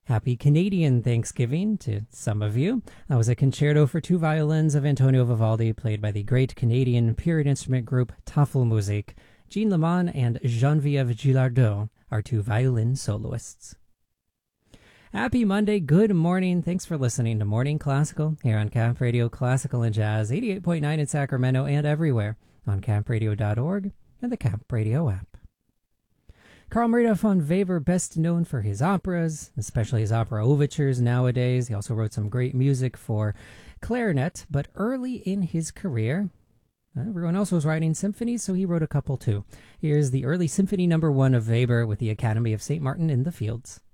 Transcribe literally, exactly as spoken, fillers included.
Happy Canadian Thanksgiving to some of you. That was a concerto for two violins of Antonio Vivaldi, played by the great Canadian period instrument group Tafelmusik. Jean Lamont and Geneviève Gillardot are two violin soloists. Happy Monday, good morning. Thanks for listening to Morning Classical here on Camp Radio Classical and Jazz, eighty-eight point nine in Sacramento and everywhere on camp radio dot org and the Camp Radio app. Carl Maria von Weber, best known for his operas, especially his opera overtures nowadays. He also wrote some great music for clarinet, but early in his career, everyone else was writing symphonies, so he wrote a couple too. Here's the early symphony number one of Weber with the Academy of Saint Martin in the Fields.